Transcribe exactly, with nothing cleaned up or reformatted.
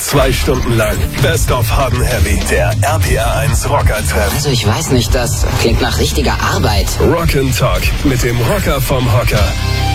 Zwei Stunden lang Best of Hard and Heavy, der R P R eins Rocker-Trend. Also ich weiß nicht, das klingt nach richtiger Arbeit. Rock and Talk mit dem Rocker vom Hocker.